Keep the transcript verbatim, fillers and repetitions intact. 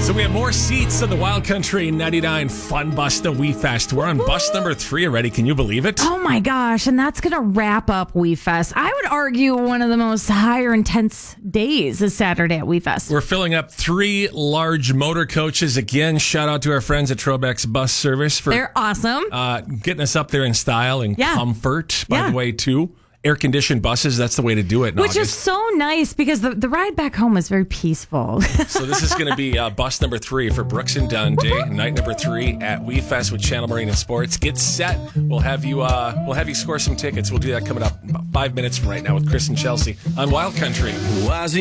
So we have more seats on the Wild Country ninety-nine Fun Bus, the We Fest. We're on bus number three already. Can you believe it? Oh my gosh. And that's going to wrap up We Fest. I would argue one of the most higher intense days is Saturday at We Fest. We're filling up three large motor coaches. Again, shout out to our friends at Trobeck's Bus Service for They're awesome. uh, getting us up there in style and Yeah. comfort, by Yeah. the way, too. Air-conditioned buses, that's the way to do it in Which August. is so nice because the, the ride back home is very peaceful. So this is going to be uh, bus number three for Brooks and Dunn Day, night number three at We Fest with Channel Marine and Sports. Get set. We'll have you. Uh, we'll have you score some tickets. We'll do that coming up about five minutes from right now with Chris and Chelsea on Wild Country.